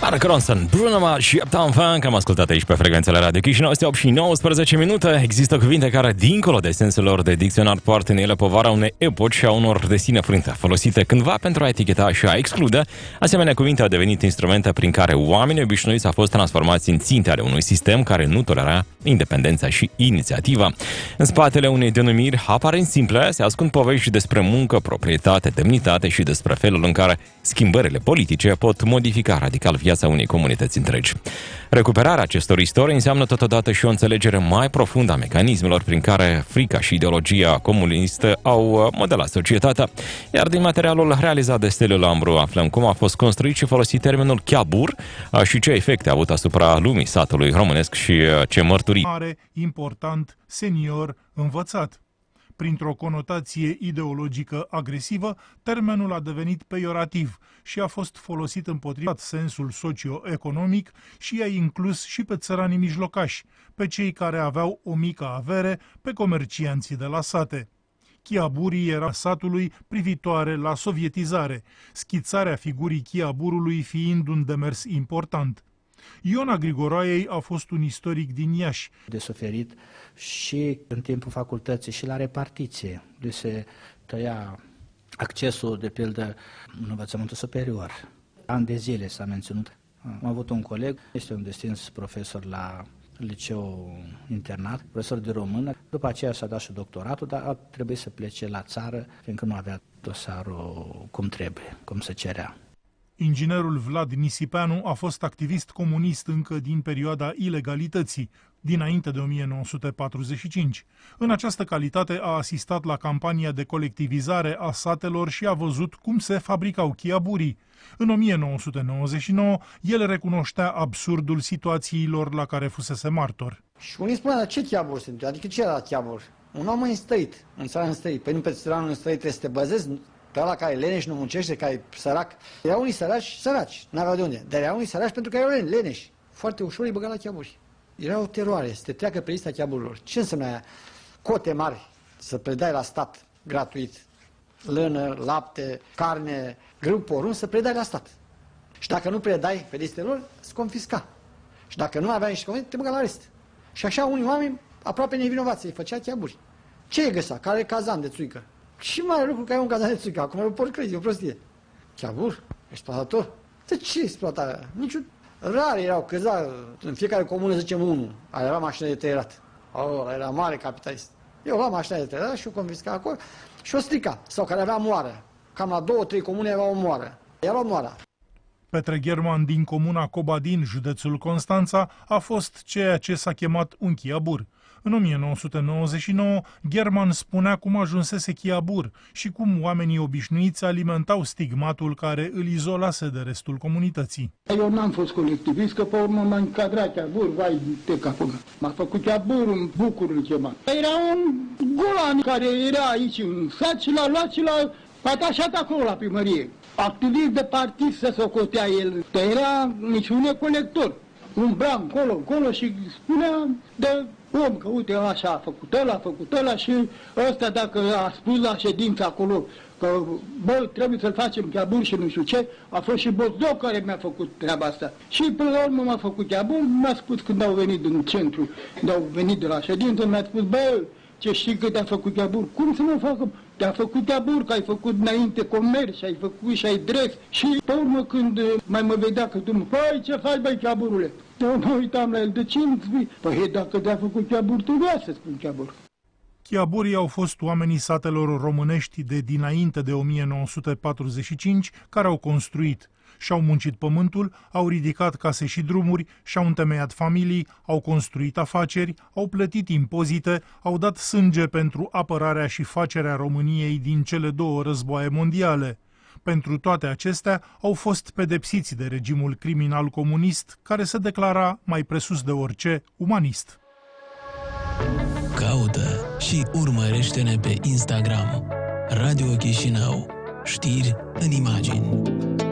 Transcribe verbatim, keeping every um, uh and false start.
Mark Ronson, Bruno Mars și Uptown Funk am ascultat aici pe frecvențele Radio Chișinău. Este opt și nouăsprezece minute. Există cuvinte care, dincolo de sensul lor de dicționar, poartă în ele povara unei epoci și a unor destine frânte, folosite cândva pentru a eticheta și a exclude. Asemenea, cuvinte au devenit instrumente prin care oamenii obișnuiți au fost transformați în ținte ale unui sistem care nu tolera independența și inițiativa. În spatele unei denumiri aparent simple se ascund povești despre muncă, proprietate, demnitate și despre felul în care schimbările politice pot modifica radical viața unei comunități întregi. Recuperarea acestor istorii înseamnă totodată și o înțelegere mai profundă a mecanismelor prin care frica și ideologia comunistă au modelat societatea. Iar din materialul realizat de Steliu Lambru aflăm cum a fost construit și folosit termenul chiabur și ce efecte a avut asupra lumii satului românesc și ce mărturii. Mare, important, senior, învățat. Printr-o conotație ideologică agresivă, termenul a devenit peiorativ și a fost folosit împotriva sensul socio-economic și a inclus și pe țăranii mijlocași, pe cei care aveau o mică avere, pe comercianții de la sate. Chiaburii era satului privitoare la sovietizare, schițarea figurii chiaburului fiind un demers important. Iona Grigoroaiei a fost un istoric din Iași. De suferit și în timpul facultății și la repartiție, de se tăia accesul, de pildă, în învățământul superior. Ani de zile s-a menținut. Am avut un coleg, este un destins profesor la liceu internat, profesor de română. După aceea s-a dat și doctoratul, dar a trebuit să plece la țară, fiindcă nu avea dosarul cum trebuie, cum se cerea. Inginerul Vlad Nisipeanu a fost activist comunist încă din perioada ilegalității, dinainte de o mie nouă sute patruzeci și cinci. În această calitate a asistat la campania de colectivizare a satelor și a văzut cum se fabricau chiaburii. În o mie nouă sute nouăzeci și nouă, el recunoștea absurdul situațiilor la care fusese martor. Și unii spunea, dar ce chiaburi sunt? Adică ce era chiabur? Un om înstăit, în țara înstăit. Păi nu pe țăranul înstăit trebuie să te băzezi, pe ăla care e leneș, nu muncește, care e sărac. Erau unii săraci, săraci, n-aveau de unde. Dar erau unii săraci pentru că erau leneși. Foarte ușor îi băga la chiaburi. Era o teroare, să te treacă pe lista chiaburilor. Ce înseamnă aia? Cote mari, să predai la stat gratuit. Lână, lapte, carne, grâu, porun, să predai la stat. Și dacă nu predai pe listele lor, se confisca. Și dacă nu aveai niște convenții, te băga la arest. Și așa unii oameni, aproape nevinovați, îi făcea chiaburi. Ce e găsa? Care e cazan de țuică? Și mai lucru că ai un cazan de țuică. Acum e o porcărie, e o prostie. Chiabur? Exploatator? De ce exploatarea? Niciun... Rare erau câțiva, în fiecare comună zicem unul, care avea mașină de tăierat. Oh, era mare capitalist. Eu luam mașina de tăierat și o confisca acolo și o strica. Sau care avea moară. Cam la două, trei comune avea o moară. Ea lua moara. Petre Gherman din comuna Cobadin, județul Constanța, a fost ceea ce s-a chemat un chiabur. În o mie nouă sute nouăzeci și nouă, Gherman spunea cum ajunsese chiabur și cum oamenii obișnuiți alimentau stigmatul care îl izolase de restul comunității. Eu n-am fost colectivist, că pe urmă m-a încadrat chiabur, vai de capul meu. M-a făcut chiabur, un bucur îl chema. Era un golan care era aici în sat și l-a luat și l-a atașat acolo la primărie. Activist de partid se socotea el, că era niciun colector. Umbra încolo, încolo și spunea de om că uite așa a făcut ăla, a făcut ăla și ăsta dacă a spus la ședință acolo că bă, trebuie să-l facem chiabur și nu știu ce, a fost și Bozdoc care mi-a făcut treaba asta. Și până la urmă m-a făcut chiabur, m-a spus când au venit din centru, când au venit de la ședință, mi-a spus bă, ce știi că te-a făcut chiabur? Cum să mă facă? Te-a făcut chiabur, că ai făcut înainte comerț și ai făcut și ai dres. Și pe urmă când mai mă vedea că tu, păi ce faci băi chiaburule? Eu mă uitam la el, de ce îmi spui? Păi dacă te-a făcut chiabur, tu vrea să spun chiabur. Chiaburii au fost oamenii satelor românești de dinainte de o mie nouă sute patruzeci și cinci care au construit. Și-au muncit pământul, au ridicat case și drumuri, și-au întemeiat familii, au construit afaceri, au plătit impozite, au dat sânge pentru apărarea și facerea României din cele două războaie mondiale. Pentru toate acestea au fost pedepsiți de regimul criminal comunist, care se declara, mai presus de orice, umanist. Caută și urmărește-ne pe Instagram. Radio Chișinău. Știri în imagini.